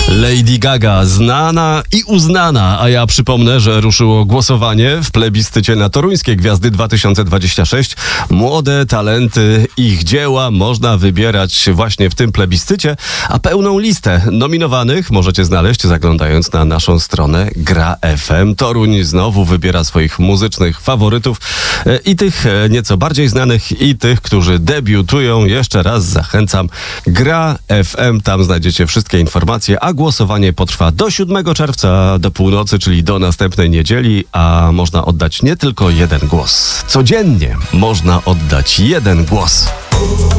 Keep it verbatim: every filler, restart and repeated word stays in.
Lady Gaga, znana i uznana, a ja przypomnę, że ruszyło głosowanie w plebiscycie na Toruńskie Gwiazdy dwa tysiące dwadzieścia sześć. Młode talenty, ich dzieła można wybierać właśnie w tym plebiscycie, a pełną listę nominowanych możecie znaleźć zaglądając na naszą stronę Gra F M. Toruń znowu wybiera swoich muzycznych faworytów i tych nieco bardziej znanych, i tych, którzy debiutują. Jeszcze raz zachęcam. Gra F M, tam znajdziecie wszystkie informacje, a głosowanie potrwa do siódmego czerwca do północy, czyli do następnej niedzieli, a można oddać nie tylko jeden głos. Codziennie można oddać jeden głos.